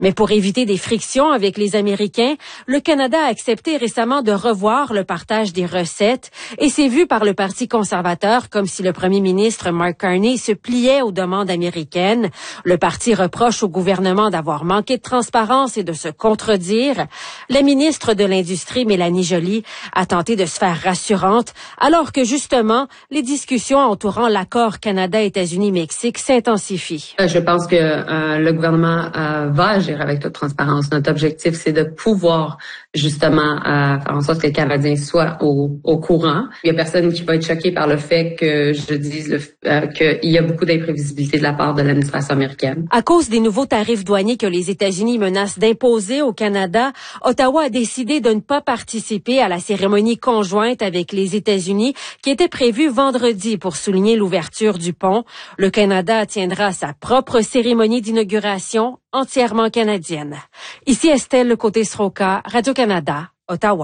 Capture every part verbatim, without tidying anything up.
Mais pour éviter des frictions avec les Américains, le Canada a accepté récemment de revoir le partage des recettes et c'est vu par le Parti conservateur comme si le premier ministre Mark Carney se pliait aux demandes américaines. Le parti reproche au gouvernement d'avoir manqué de transparence et de se contredire. La ministre de l'Industrie, Mélanie Joly, a tenté de se faire rassurante alors que justement, les discussions entourant l'accord Canada-États-Unis-Mexique s'intensifient. Je pense que euh, le gouvernement euh, va agir avec toute transparence. Notre objectif, c'est de pouvoir justement euh, faire en sorte que les Canadiens soient au, au courant. Il y a personne qui va être choqué par le fait que je dise le, euh, qu'il y a beaucoup d'imprévisibilité de la part de l'administration américaine. À cause des nouveaux tarifs douaniers que les États-Unis menacent d'imposer au Canada, Ottawa a décidé de ne pas participer à la cérémonie conjointe avec les États-Unis qui était prévue vendredi pour souligner l'ouverture du pont. Le Canada tiendra sa propre cérémonie d'inauguration entièrement canadienne. Ici Estelle Côté-Sroka, Radio-Canada, Ottawa.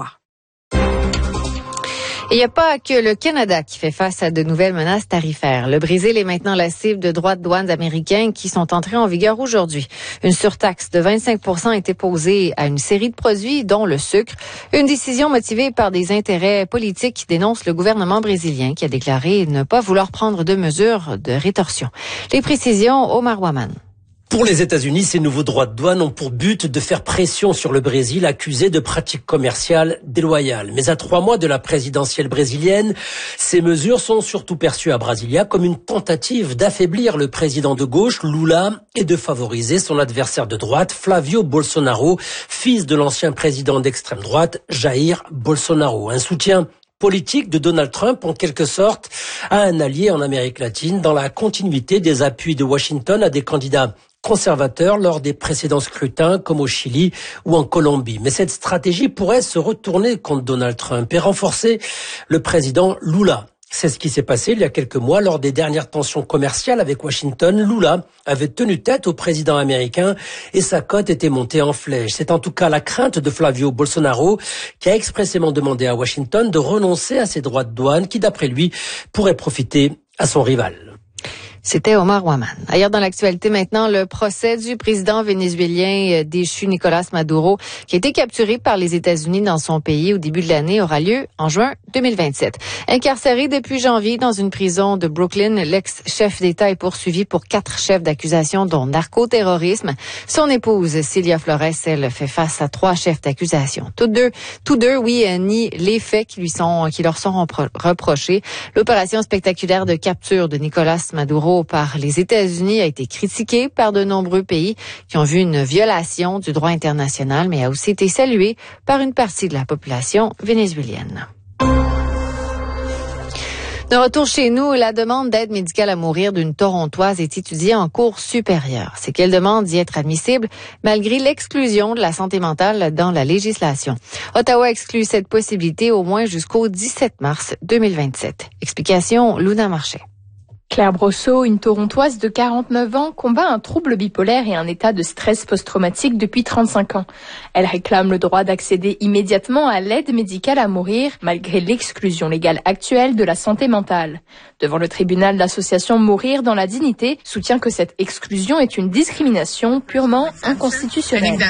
Il n'y a pas que le Canada qui fait face à de nouvelles menaces tarifaires. Le Brésil est maintenant la cible de droits de douane américains qui sont entrés en vigueur aujourd'hui. Une surtaxe de vingt-cinq pour cent a été posée à une série de produits, dont le sucre. Une décision motivée par des intérêts politiques qui dénoncent le gouvernement brésilien qui a déclaré ne pas vouloir prendre de mesures de rétorsion. Les précisions, Omar Waman. Pour les États-Unis, ces nouveaux droits de douane ont pour but de faire pression sur le Brésil accusé de pratiques commerciales déloyales. Mais à trois mois de la présidentielle brésilienne, ces mesures sont surtout perçues à Brasilia comme une tentative d'affaiblir le président de gauche, Lula, et de favoriser son adversaire de droite, Flavio Bolsonaro, fils de l'ancien président d'extrême droite, Jair Bolsonaro. Un soutien politique de Donald Trump, en quelque sorte, à un allié en Amérique latine dans la continuité des appuis de Washington à des candidats conservateurs lors des précédents scrutins comme au Chili ou en Colombie. Mais cette stratégie pourrait se retourner contre Donald Trump et renforcer le président Lula. C'est ce qui s'est passé il y a quelques mois lors des dernières tensions commerciales avec Washington. Lula avait tenu tête au président américain et sa cote était montée en flèche. C'est en tout cas la crainte de Flavio Bolsonaro qui a expressément demandé à Washington de renoncer à ses droits de douane qui, d'après lui, pourraient profiter à son rival. C'était Omar Waman. Ailleurs dans l'actualité maintenant, le procès du président vénézuélien déchu Nicolas Maduro, qui a été capturé par les États-Unis dans son pays au début de l'année, aura lieu en juin deux mille vingt-sept. Incarcéré depuis janvier dans une prison de Brooklyn, l'ex-chef d'État est poursuivi pour quatre chefs d'accusation, dont narcoterrorisme. Son épouse, Cilia Flores, elle fait face à trois chefs d'accusation. Tous deux, tous deux, oui, nient les faits qui lui sont, qui leur sont reprochés. L'opération spectaculaire de capture de Nicolas Maduro par les États-Unis a été critiquée par de nombreux pays qui ont vu une violation du droit international, mais a aussi été saluée par une partie de la population vénézuélienne. De retour chez nous, la demande d'aide médicale à mourir d'une Torontoise est étudiée en cours supérieur. C'est qu'elle demande d'y être admissible malgré l'exclusion de la santé mentale dans la législation. Ottawa exclut cette possibilité au moins jusqu'au dix-sept mars deux mille vingt-sept. Explication, Luna Marchais. Claire Brosseau, une Torontoise de quarante-neuf ans, combat un trouble bipolaire et un état de stress post-traumatique depuis trente-cinq ans. Elle réclame le droit d'accéder immédiatement à l'aide médicale à mourir, malgré l'exclusion légale actuelle de la santé mentale. Devant le tribunal, l'association Mourir dans la dignité soutient que cette exclusion est une discrimination purement inconstitutionnelle.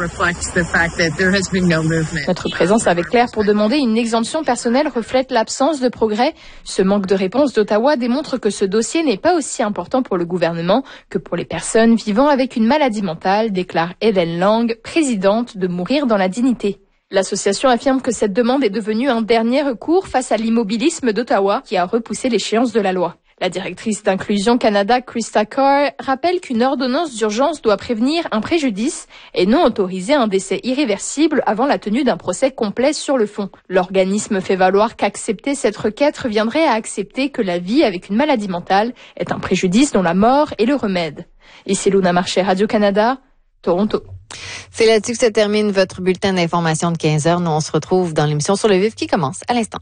Notre présence avec Claire pour demander une exemption personnelle reflète l'absence de progrès. Ce manque de réponse d'Ottawa démontre que ce dossier n'est pas aussi important pour le gouvernement que pour les personnes vivant avec une maladie mentale, déclare Hélène Lang, présidente de Mourir dans la dignité. L'association affirme que cette demande est devenue un dernier recours face à l'immobilisme d'Ottawa qui a repoussé l'échéance de la loi. La directrice d'Inclusion Canada, Krista Carr, rappelle qu'une ordonnance d'urgence doit prévenir un préjudice et non autoriser un décès irréversible avant la tenue d'un procès complet sur le fond. L'organisme fait valoir qu'accepter cette requête reviendrait à accepter que la vie avec une maladie mentale est un préjudice dont la mort est le remède. Ici Luna Marchais, Radio-Canada, Toronto. C'est là-dessus que se termine votre bulletin d'information de quinze heures. Nous, on se retrouve dans l'émission Sur le vif qui commence à l'instant.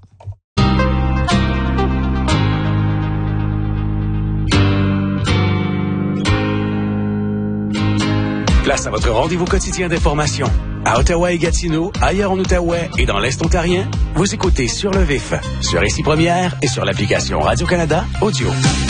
Place à votre rendez-vous quotidien d'information. À Ottawa et Gatineau, ailleurs en Outaouais et dans l'Est ontarien, vous écoutez Sur le vif, sur Ici Première et sur l'application Radio-Canada Audio.